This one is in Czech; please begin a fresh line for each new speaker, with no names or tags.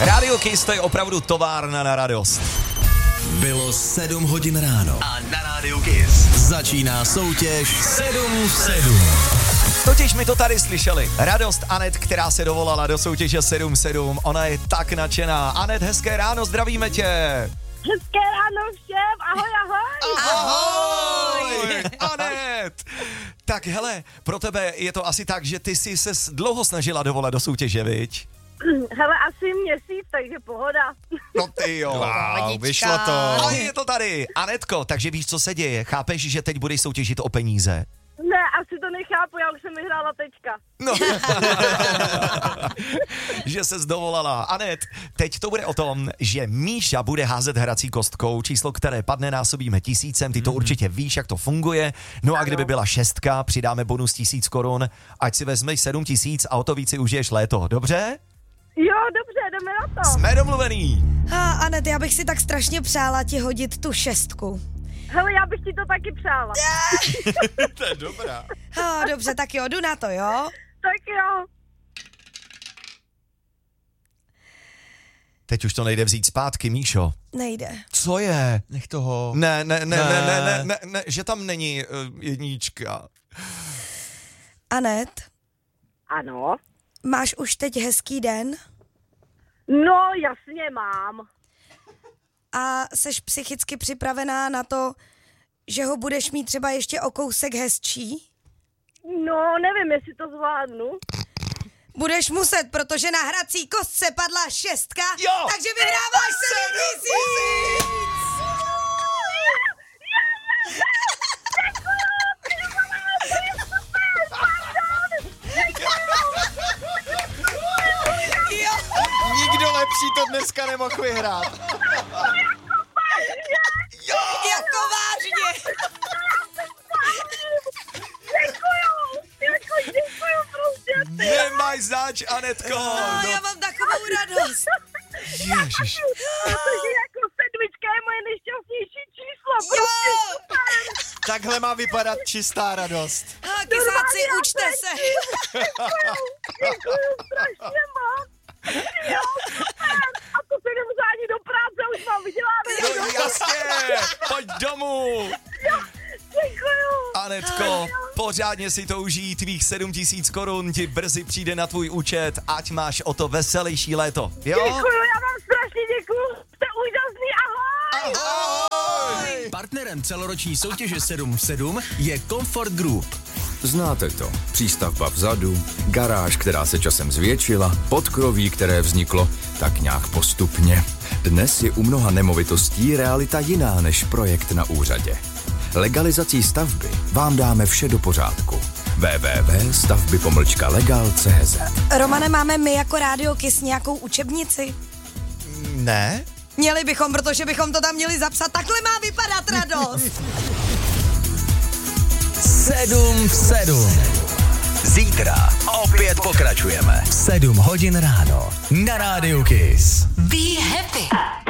Radio Kiss, to je opravdu továrna na radost.
Bylo 7 hodin ráno a na Radio Kiss začíná soutěž 7 v 7.
Totiž my to tady slyšeli. Radost Anet, která se dovolala do soutěže 7-7. Ona je tak nadšená. Anet, hezké ráno, zdravíme tě.
Hezké ráno všem, ahoj, ahoj.
Ahoj, Anet. Tak hele, pro tebe je to asi tak, že ty jsi se dlouho snažila dovolat do soutěže, viď?
Hele, asi měsíc, takže pohoda.
No ty jo.
Wow, vyšlo to.
A je to tady. Anetko, takže víš, co se děje. Chápeš, že teď budeš soutěžit o peníze?
Ne, asi to nechápu, já už jsem vyhrála teďka.
No, že ses dovolala. Anet, teď to bude o tom, že Míša bude házet hrací kostkou, číslo, které padne, násobíme 1000, ty to určitě víš, jak to funguje. No a kdyby byla 6, přidáme bonus 1000 korun, ať si vezmeš 7000 a o to víc si užiješ léto, dobře?
Jo, dobře, jdeme na to.
Jsme domluvený.
Anet, já bych si tak strašně přála ti hodit tu 6.
Hele, já bych ti to taky přála.
To je dobrá.
Dobře, tak jo, jdu na to, jo?
Tak jo.
Teď už to nejde vzít zpátky, Míšo.
Nejde.
Co je?
Nech toho.
Ne, že tam není jednička.
Anet,
Ano.
máš už teď hezký den?
No, jasně mám.
A seš psychicky připravená na to, že ho budeš mít třeba ještě o kousek hezčí?
No, nevím, jestli to zvládnu.
Budeš muset, protože na hrací kostce padla 6,
Jo.
takže vyhráváš 7000!
Nikdo lepší to dneska nemohl vyhrát.
Jako vážně!
Děkuju, prostě.
Nemáš zač, Anetko.
Já mám takovou radost.
Ježiš.
Protože jako 7 je moje nejšťastnější číslo. Prostě super.
Takhle má vypadat čistá radost.
Kysáci, učte se.
Děkuju strašně moc. Jo, super. A to se nemusí ani do práce, už mám vyděláno.
No jasně, pojď domů.
Děkuju.
Anetko, pořádně si to užij, tvých 7000 korun ti brzy přijde na tvůj účet, ať máš o to veselější léto, jo?
Děkuju, já vám strašně děkuju. Jste úžasný, ahoj.
Ahoj!
Partnerem celoroční soutěže 7 v 7 je Comfort Group.
Znáte to. Přístavba vzadu, garáž, která se časem zvětšila, podkroví, které vzniklo tak nějak postupně. Dnes je u mnoha nemovitostí realita jiná než projekt na úřadě. Legalizací stavby vám dáme vše do pořádku. www.stavby-legal.cz.
Romane, máme my jako Radio Kiss nějakou učebnici?
Ne?
Měli bychom, protože bychom to tam měli zapsat. Takhle má vypadat radost.
7 v 7. Zítra opět pokračujeme. 7 hodin ráno na Radio Kiss.
Be happy.